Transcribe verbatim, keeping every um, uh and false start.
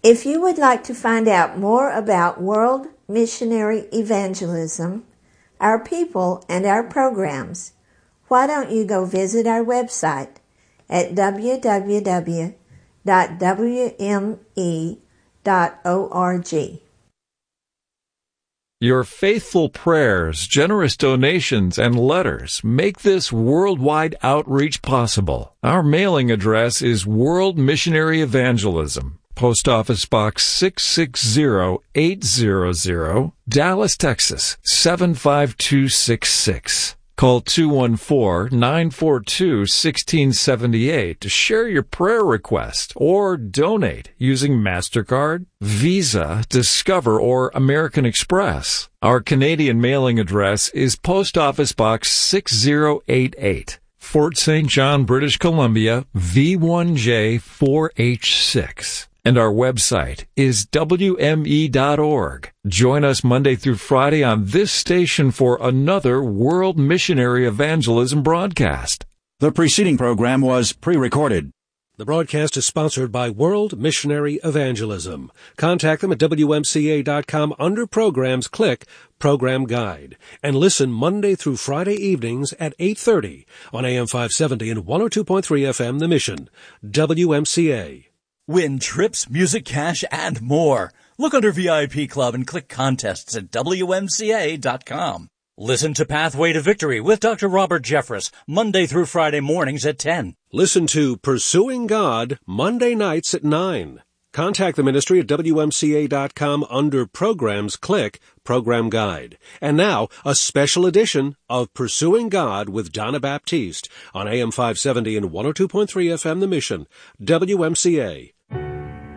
If you would like to find out more about World Missionary Evangelism, our people, and our programs, why don't you go visit our website at w w w dot w m e dot org. Your faithful prayers, generous donations, and letters make this worldwide outreach possible. Our mailing address is World Missionary Evangelism, Post Office Box six six zero eight hundred, Dallas, Texas seven five two six six. Call two one four, nine four two, one six seven eight to share your prayer request or donate using MasterCard, Visa, Discover, or American Express. Our Canadian mailing address is Post Office Box six zero eight eight, Fort Saint John, British Columbia, V one J four H six. And our website is w m e dot org. Join us Monday through Friday on this station for another World Missionary Evangelism broadcast. The preceding program was pre-recorded. The broadcast is sponsored by World Missionary Evangelism. Contact them at w m c a dot com. Under Programs, click Program Guide. And listen Monday through Friday evenings at eight thirty on A M five seventy and one oh two point three F M The Mission. W M C A. Win trips, music, cash, and more. Look under V I P Club and click Contests at w m c a dot com. Listen to Pathway to Victory with Doctor Robert Jeffress, Monday through Friday mornings at ten. Listen to Pursuing God, Monday nights at nine. Contact the ministry at w m c a dot com. Under Programs, click Program Guide. And now, a special edition of Pursuing God with Donna Baptiste on A M five seventy and one oh two point three F M The Mission, W M C A.